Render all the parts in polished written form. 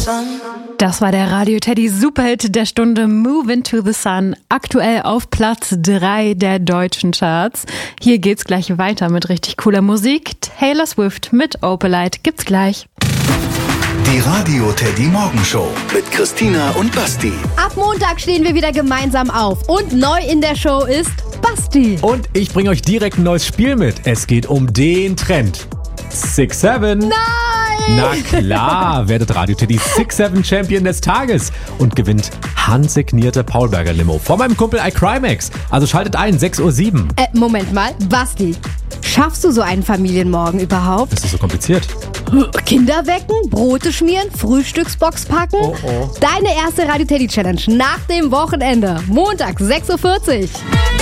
Das war der Radio Teddy Superhit der Stunde Move Into the Sun, aktuell auf Platz 3 der deutschen Charts. Hier geht's gleich weiter mit richtig cooler Musik. Taylor Swift mit Opalite gibt's gleich. Die Radio Teddy Morgenshow mit Christina und Basti. Ab Montag stehen wir wieder gemeinsam auf und neu in der Show ist Basti. Und ich bringe euch direkt ein neues Spiel mit. Es geht um den Trend. 6-7. Nein! Na klar, werdet Radio Teddy 6-7 Champion des Tages und gewinnt handsignierte Paulberger Limo von meinem Kumpel iCrimex. Also schaltet ein, 6:07 Uhr. Moment mal, Basti, schaffst du so einen Familienmorgen überhaupt? Ist das so kompliziert? Kinder wecken, Brote schmieren, Frühstücksbox packen? Oh. Deine erste Radio Teddy Challenge nach dem Wochenende. Montag, 6:40 Uhr.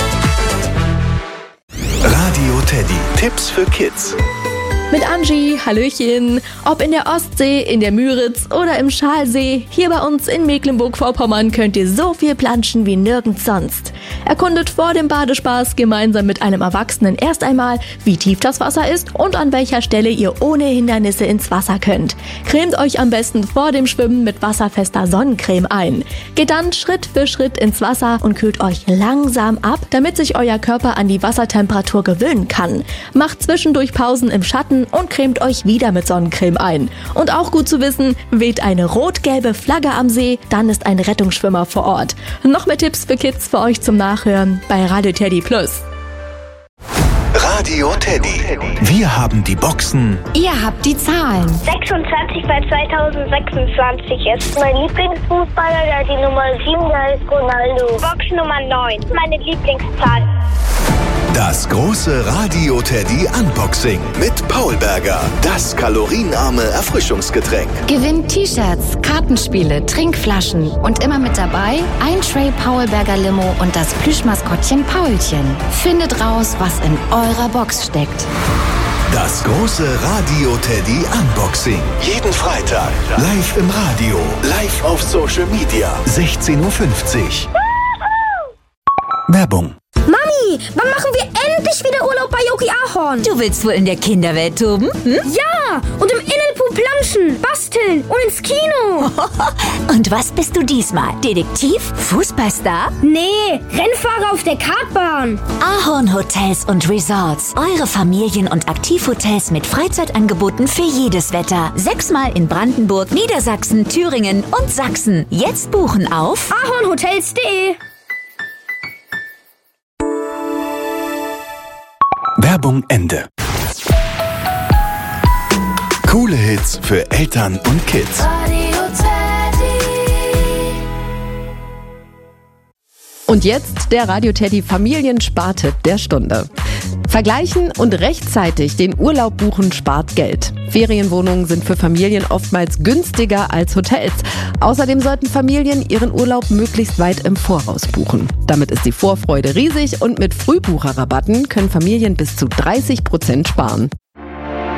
Radio Teddy. Tipps für Kids. Mit Angie, Hallöchen. Ob in der Ostsee, in der Müritz oder im Schalsee, hier bei uns in Mecklenburg-Vorpommern könnt ihr so viel planschen wie nirgends sonst. Erkundet vor dem Badespaß gemeinsam mit einem Erwachsenen erst einmal, wie tief das Wasser ist und an welcher Stelle ihr ohne Hindernisse ins Wasser könnt. Cremt euch am besten vor dem Schwimmen mit wasserfester Sonnencreme ein. Geht dann Schritt für Schritt ins Wasser und kühlt euch langsam ab, damit sich euer Körper an die Wassertemperatur gewöhnen kann. Macht zwischendurch Pausen im Schatten und cremt euch wieder mit Sonnencreme ein. Und auch gut zu wissen, weht eine rot-gelbe Flagge am See, dann ist ein Rettungsschwimmer vor Ort. Noch mehr Tipps für Kids für euch zum Nachhören bei Radio Teddy Plus. Radio Teddy. Wir haben die Boxen. Ihr habt die Zahlen. 26 bei 2026 ist mein Lieblingsfußballer, der die Nummer 7 heißt Ronaldo. Box Nummer 9, meine Lieblingszahl. Das große Radio Teddy Unboxing mit Paulberger. Das kalorienarme Erfrischungsgetränk. Gewinnt T-Shirts, Kartenspiele, Trinkflaschen und immer mit dabei ein Tray Paulberger Limo und das Plüschmaskottchen Paulchen. Findet raus, was in eurer Box steckt. Das große Radio Teddy Unboxing. Jeden Freitag. Live im Radio. Live auf Social Media. 16:50 Uhr. Werbung. Mami, wann machen wir endlich wieder Urlaub bei Yogi Ahorn? Du willst wohl in der Kinderwelt toben? Ja, und im Innenpool planschen, basteln und ins Kino. Und was bist du diesmal? Detektiv? Fußballstar? Nee, Rennfahrer auf der Kartbahn. Ahorn Hotels und Resorts. Eure Familien- und Aktivhotels mit Freizeitangeboten für jedes Wetter. 6-mal in Brandenburg, Niedersachsen, Thüringen und Sachsen. Jetzt buchen auf ahornhotels.de. Werbung Ende. Coole Hits für Eltern und Kids. Und jetzt der Radio Teddy Familiensparte der Stunde. Vergleichen und rechtzeitig den Urlaub buchen spart Geld. Ferienwohnungen sind für Familien oftmals günstiger als Hotels. Außerdem sollten Familien ihren Urlaub möglichst weit im Voraus buchen. Damit ist die Vorfreude riesig und mit Frühbucherrabatten können Familien bis zu 30% sparen.